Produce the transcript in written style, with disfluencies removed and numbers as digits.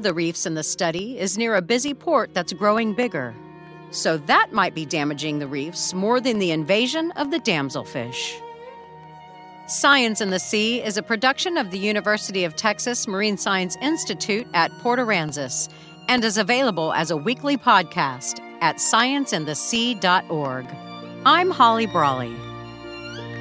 of the reefs in the study is near a busy port that's growing bigger. So that might be damaging the reefs more than the invasion of the damselfish. Science in the Sea is a production of the University of Texas Marine Science Institute at Port Aransas and is available as a weekly podcast at scienceinthesea.org. I'm Holly Brawley.